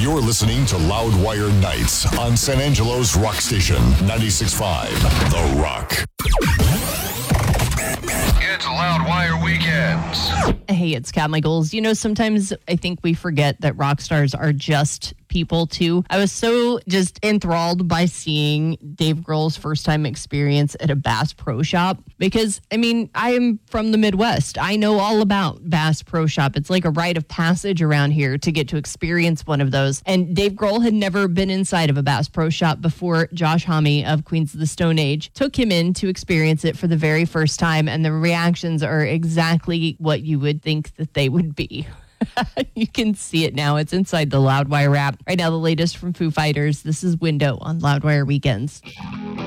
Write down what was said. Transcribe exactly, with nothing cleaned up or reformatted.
You're listening to Loudwire Nights on San Angelo's rock station, ninety-six point five, The Rock. It's Loudwire Weekends. Hey, it's Kat Michaels. You know, sometimes I think we forget that rock stars are just people too. I was so just enthralled by seeing Dave Grohl's first time experience at a Bass Pro Shop because, I mean, I am from the Midwest. I know all about Bass Pro Shop. It's like a rite of passage around here to get to experience one of those. And Dave Grohl had never been inside of a Bass Pro Shop before Josh Homme of Queens of the Stone Age took him in to experience it for the very first time. And the reactions are exactly what you would think that they would be. You can see it now. It's inside the Loudwire app. Right now, the latest from Foo Fighters. This is Window on Loudwire Weekends.